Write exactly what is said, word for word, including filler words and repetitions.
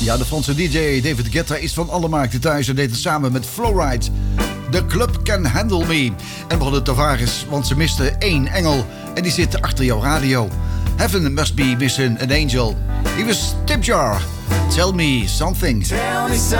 Ja, de Franse D J David Guetta is van alle markten thuis en deed het samen met Flowride. The Club Can Handle Me. En we hadden Tavares, want ze misten één engel. En die zit achter jouw radio. Heaven must be missing an angel. He was Tip Jar. Tell me something. Tell me something.